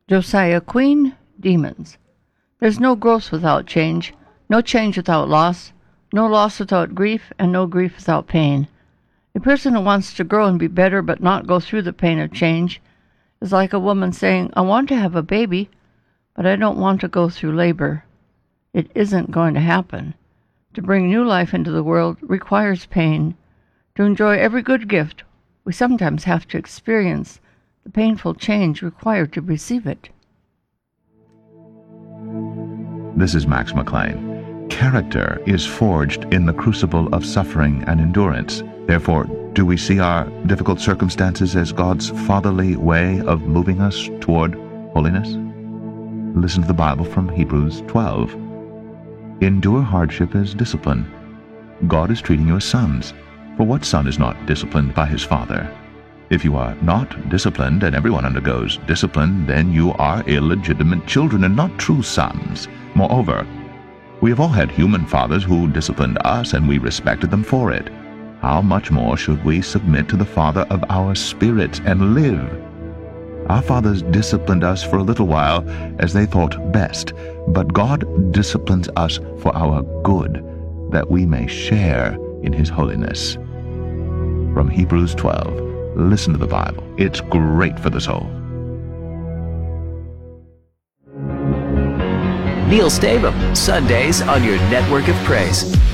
Josiah Queen, Demons. There's no growth without change, no change without loss, no loss without grief, and no grief without pain. A person who wants to grow and be better but not go through the pain of change is like a woman saying, I want to have a baby, but I don't want to go through labor. It isn't going to happen. To bring new life into the world requires pain. To enjoy every good gift, we sometimes have to experience the painful change required to receive it. This is Max McLean. Character is forged in the crucible of suffering and endurance. Therefore, do we see our difficult circumstances as God's fatherly way of moving us toward holiness? Listen to the Bible from Hebrews 12. Endure hardship as discipline. God is treating you as sons. For what son is not disciplined by his father? If you are not disciplined, and everyone undergoes discipline, then you are illegitimate children and not true sons. Moreover, we have all had human fathers who disciplined us, and we respected them for it. How much more should we submit to the Father of our spirits and live? Our fathers disciplined us for a little while as they thought best, but God disciplines us for our good, that we may share in his holiness. From Hebrews 12, listen to the Bible. It's great for the soul. Neil Stavum, Sundays on your network of praise.